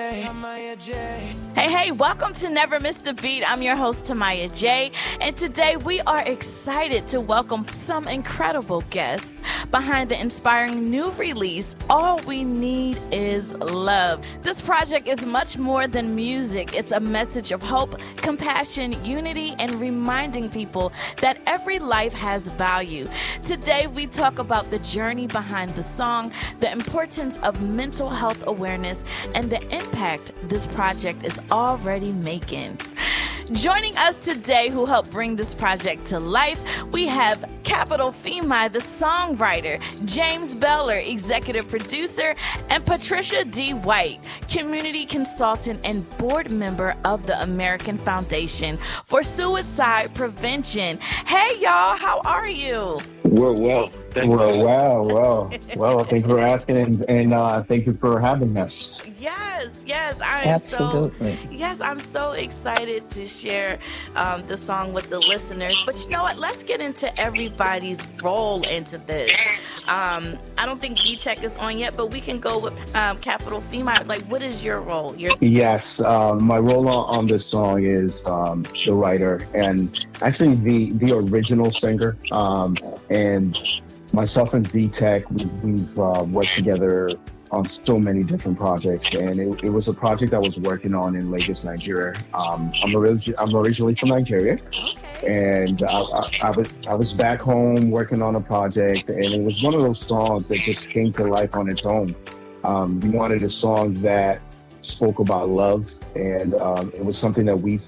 Hey, welcome to Never Missed a Beat. I'm your host, Tamaya J. And today we are excited to welcome some incredible guests behind the inspiring new release, All We Need Is Love. This project is much more than music. It's a message of hope, compassion, unity, and reminding people that every life has value. Today we talk about the journey behind the song, the importance of mental health awareness, and the impact this project is already making. Joining us today who helped bring this project to life, we have Capital Femi, the songwriter, James Beller, executive producer, and Patricia D. White, community consultant and board member of the American Foundation for Suicide Prevention. Hey, y'all, how are you? We're well. Well. Thank you for asking, and thank you for having us. Yes, I'm so excited to share the song with the listeners. But you know what? Let's get into everybody's role into this. I don't think VTech is on yet, but we can go with Capital Femi. Like, what is your role? Yes, my role on this song is the writer and actually the original singer. And myself and VTech, we've worked together on so many different projects, and it was a project I was working on in Lagos, Nigeria. I'm originally from Nigeria, and I was back home working on a project, and it was one of those songs that just came to life on its own. We wanted a song that spoke about love, and it was something that we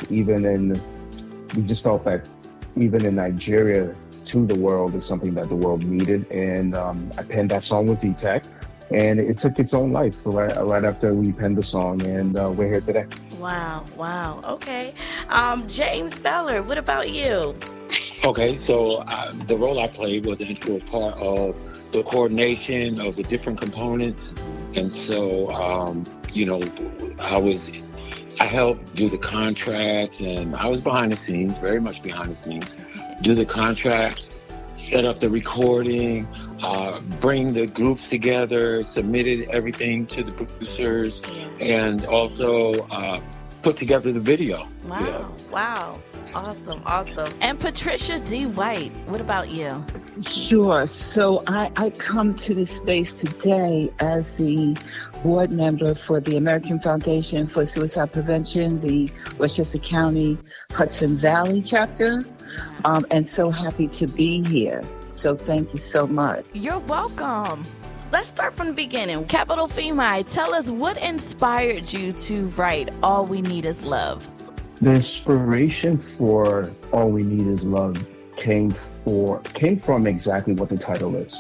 just felt that even in Nigeria, to the world is something that the world needed, and I penned that song with VTech. And it took its own life right after we penned the song, and we're here today. Wow. Okay. James Beller, what about you? Okay, so the role I played was an integral part of the coordination of the different components. And so, I helped do the contracts, and I was behind the scenes, very much behind the scenes, do the contracts, set up the recording, bring the groups together, submitted everything to the producers, and also put together the video. Wow. Awesome. And Patricia D. White, what about you? Sure. So I come to this space today as the board member for the American Foundation for Suicide Prevention, the Westchester County Hudson Valley chapter, and so happy to be here. So thank you so much. You're welcome. Let's start from the beginning. Capital Femi, tell us what inspired you to write All We Need Is Love. The inspiration for All We Need Is Love came from exactly what the title is.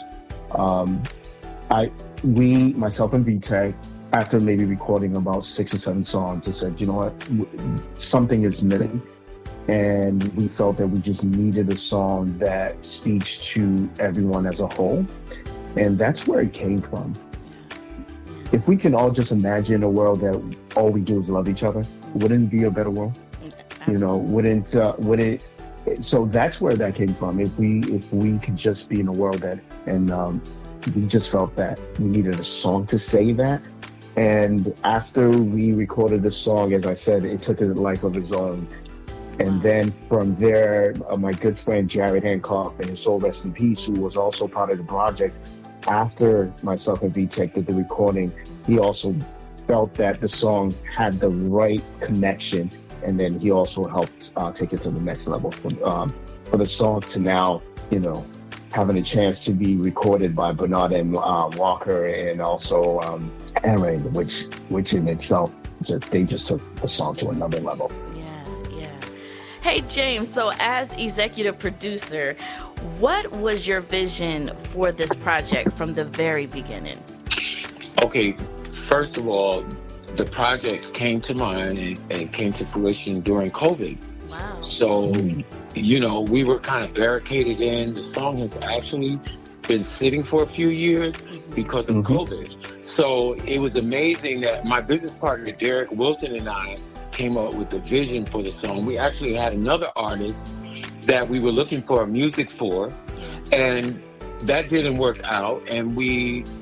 Myself and VTech, after maybe recording about 6 or 7 songs, I said, you know what, something is missing. And we felt that we just needed a song that speaks to everyone as a whole. And that's where it came from. If we can all just imagine a world that all we do is love each other, wouldn't it be a better world? Absolutely. You know, wouldn't so that's where that came from. If we could just be in a world that, and we just felt that we needed a song to say that. And after we recorded the song, as I said, it took a life of its own. And then from there, my good friend Jared Hancock, and his soul rest in peace, who was also part of the project, after myself and VTech did the recording, he also felt that the song had the right connection, and then he also helped take it to the next level for the song to now, having a chance to be recorded by Bernard M. Walker and also Aaron, which in itself, they just took the song to another level. Hey, James, so as executive producer, what was your vision for this project from the very beginning? Okay, first of all, the project came to mind and came to fruition during COVID. Wow. So, we were kind of barricaded in. The song has actually been sitting for a few years because of COVID. So it was amazing that my business partner, Derek Wilson, and I came up with the vision for the song. We actually had another artist that we were looking for music for, and that didn't work out. And we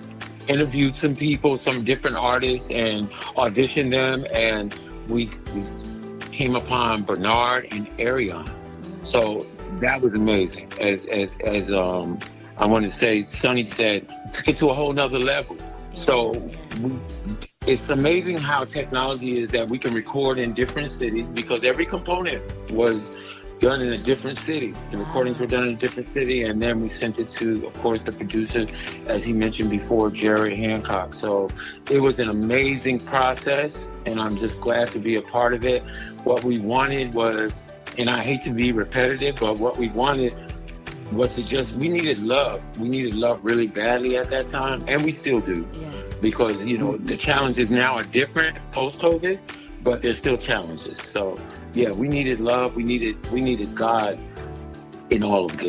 interviewed some people, some different artists, and auditioned them, and we came upon Bernard and Arion. So that was amazing. As I want to say, Sonny said, took it to a whole nother level. So it's amazing how technology is that we can record in different cities, because every component was done in a different city. The recordings were done in a different city, and then we sent it to, of course, the producer, as he mentioned before, Jared Hancock. So it was an amazing process, and I'm just glad to be a part of it. What we wanted was, and I hate to be repetitive, but what we wanted was we needed love. We needed love really badly at that time, and we still do. Yeah. Because, the challenges now are different post-COVID, but there's still challenges. So, yeah, we needed love. We needed God in all of this.